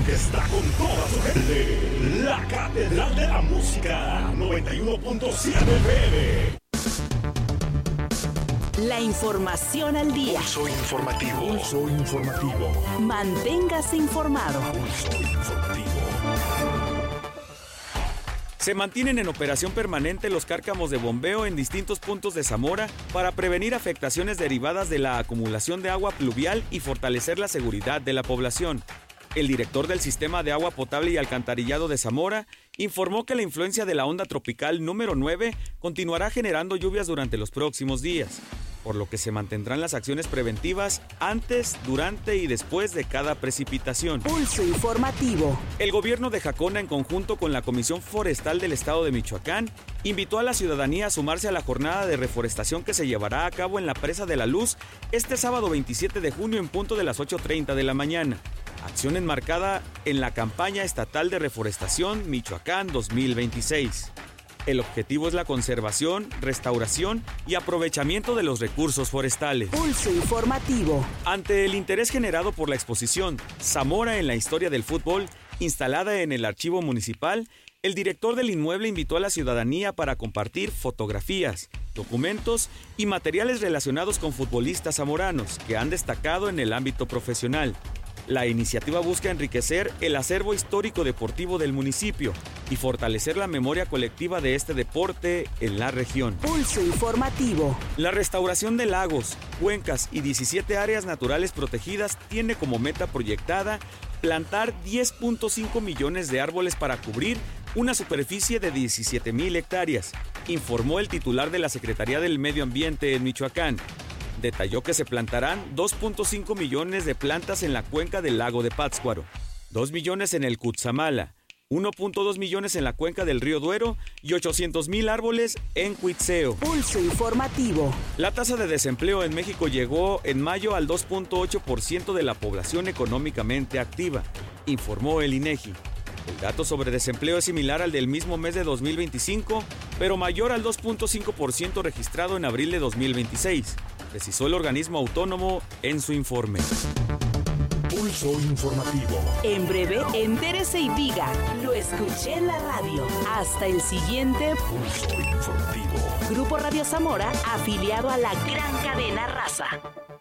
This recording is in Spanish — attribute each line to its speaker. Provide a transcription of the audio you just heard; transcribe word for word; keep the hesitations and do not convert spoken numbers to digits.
Speaker 1: que está con toda su gente. La Catedral de la Música, noventa y uno punto siete F M.
Speaker 2: La información al día.
Speaker 1: Pulso informativo. Pulso informativo.
Speaker 2: Manténgase informado.
Speaker 1: Pulso informativo.
Speaker 3: Se mantienen en operación permanente los cárcamos de bombeo en distintos puntos de Zamora para prevenir afectaciones derivadas de la acumulación de agua pluvial y fortalecer la seguridad de la población. El director del Sistema de Agua Potable y Alcantarillado de Zamora informó que la influencia de la onda tropical número nueve continuará generando lluvias durante los próximos días, por lo que se mantendrán las acciones preventivas antes, durante y después de cada precipitación.
Speaker 2: Pulso informativo.
Speaker 3: El gobierno de Jacona, en conjunto con la Comisión Forestal del Estado de Michoacán, invitó a la ciudadanía a sumarse a la jornada de reforestación que se llevará a cabo en la Presa de la Luz este sábado veintisiete de junio en punto de las ocho treinta de la mañana. Acción enmarcada en la campaña estatal de reforestación Michoacán dos mil veintiséis. El objetivo es la conservación, restauración y aprovechamiento de los recursos forestales.
Speaker 2: Pulso informativo.
Speaker 3: Ante el interés generado por la exposición Zamora en la historia del fútbol, instalada en el archivo municipal, el director del inmueble invitó a la ciudadanía para compartir fotografías, documentos y materiales relacionados con futbolistas zamoranos que han destacado en el ámbito profesional. La iniciativa busca enriquecer el acervo histórico deportivo del municipio y fortalecer la memoria colectiva de este deporte en la región.
Speaker 2: Pulso informativo.
Speaker 3: La restauración de lagos, cuencas y diecisiete áreas naturales protegidas tiene como meta proyectada plantar diez punto cinco millones de árboles para cubrir una superficie de diecisiete mil hectáreas, informó el titular de la Secretaría del Medio Ambiente en Michoacán. Detalló que se plantarán dos punto cinco millones de plantas en la cuenca del lago de Pátzcuaro, dos millones en el Cutzamala, uno punto dos millones en la cuenca del río Duero y ochocientos mil árboles en Cuitzeo.
Speaker 2: Pulso informativo.
Speaker 3: La tasa de desempleo en México llegó en mayo al dos punto ocho por ciento de la población económicamente activa, informó el INEGI. El dato sobre desempleo es similar al del mismo mes de dos mil veinticinco, pero mayor al dos punto cinco por ciento registrado en abril de dos mil veintiséis, precisó el organismo autónomo en su informe.
Speaker 1: Pulso informativo.
Speaker 2: En breve, entérese y diga, lo escuché en la radio. Hasta el siguiente
Speaker 1: Pulso informativo.
Speaker 2: Grupo Radio Zamora, afiliado a la gran cadena Raza.